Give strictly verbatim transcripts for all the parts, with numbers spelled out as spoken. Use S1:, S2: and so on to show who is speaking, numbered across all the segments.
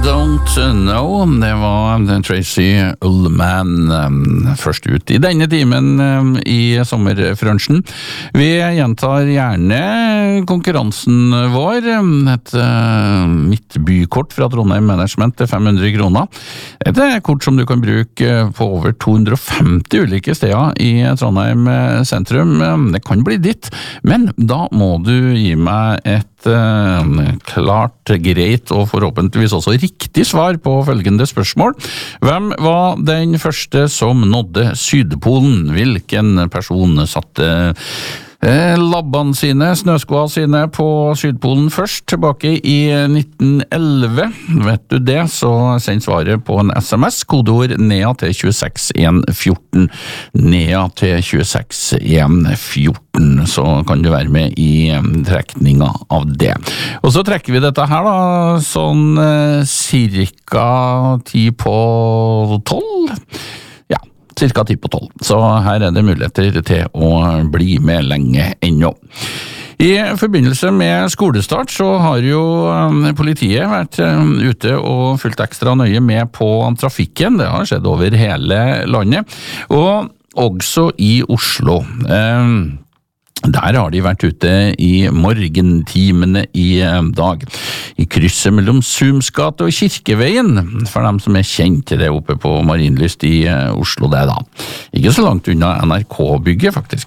S1: Don't Know, det var Tracy Ullman først ut i denne timen i sommerfrunchen. Vi gjentar gjerne konkurransen vår, et midtbykort fra Trondheim Management til fem hundre kroner. Et kort som du kan bruke på over to hundre og femti ulike steder i Trondheim sentrum. Det kan bli ditt, men da må du gi meg et klart, greit og forhåpentligvis også riktig svar på følgende spørsmål. Hvem var den første som nådde Sydpolen? Hvilken person satte labbene sine, snøskoene sine på Sydpolen først, tilbake i nitten elleve? Vet du det, så send svaret på en sms, kodeord NEA til to seks en fjorten, NEA til to seks en fjorten, så kan du være med i trekninga av det. Og så trekker vi dette her da, sånn cirka ti på tolv, cirka ti på tolv, så her er det muligheter til å bli med lenge ennå. I forbindelse med skolestart så har jo politiet vært ute og fulgt ekstra nøye med på trafikken. Det har skjedd over hele landet, og også i Oslo. Der har de vært ute i morgentimene i dag, i krysset mellom Sumsgate og Kirkeveien, for dem som er kjent til det oppe på Marienlyst i Oslo, det da. Ikke så langt unna N R K-bygget, faktisk.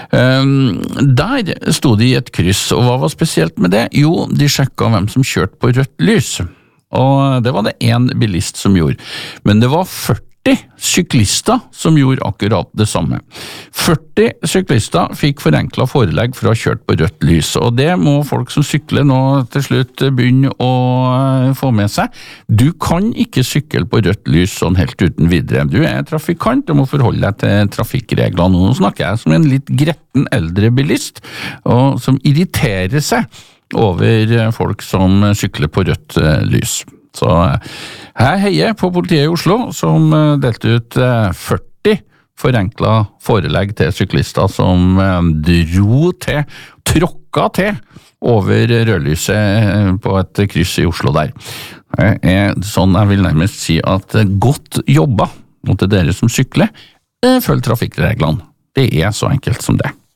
S1: Der stod de i et kryss, og hva var spesielt med det? Jo, de sjekket hvem som kjørte på rødt lys, og det var det en bilist som gjorde, men det var førti syklister som gjorde akkurat det samme. førti syklister fikk forenklet forelegg for å ha kjørt på rødt lys, og det må folk som sykler nå til slutt begynne å få med seg. Du kan ikke sykle på rødt lys sånn helt uten videre. Du er trafikant, du må forholde deg til trafikkreglene. Nå snakker jeg som en litt gretten eldre bilist, og som irriterer seg over folk som sykler på rødt lys. Så jeg heier på politiet i Oslo, som delte ut førti forenklet forelegg til syklister som dro til, tråkka til over rødlyset på et kryss i Oslo der. Det er sånn jeg vil nærmest si at godt jobba mot dere som sykler, følg trafikkreglene. Det er så enkelt som det.